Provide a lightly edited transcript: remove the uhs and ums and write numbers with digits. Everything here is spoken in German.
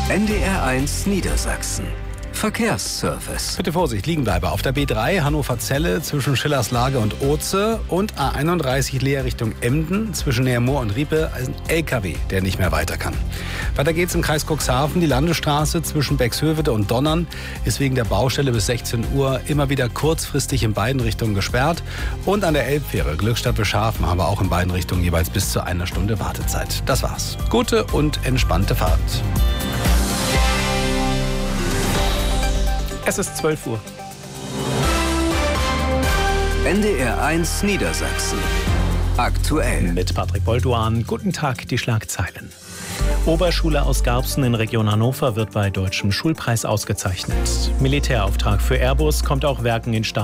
NDR1 Niedersachsen. Verkehrsservice. Bitte Vorsicht, liegen bleiben. Auf der B3 Hannover-Zelle zwischen Schillerslage und Oze und A31 Leer Richtung Emden zwischen Nähermoor und Riepe ein LKW, der nicht mehr weiter kann. Weiter geht's im Kreis Cuxhaven. Die Landesstraße zwischen Bexhövede und Donnern ist wegen der Baustelle bis 16 Uhr immer wieder kurzfristig in beiden Richtungen gesperrt. Und an der Elbfähre Glückstadt-Beschafen haben wir auch in beiden Richtungen jeweils bis zu einer Stunde Wartezeit. Das war's. Gute und entspannte Fahrt. Es ist 12 Uhr. NDR1 Niedersachsen. Aktuell. Mit Patrick Bolduan. Guten Tag, die Schlagzeilen. Oberschule aus Garbsen in Region Hannover wird bei Deutschem Schulpreis ausgezeichnet. Militärauftrag für Airbus kommt auch Werken in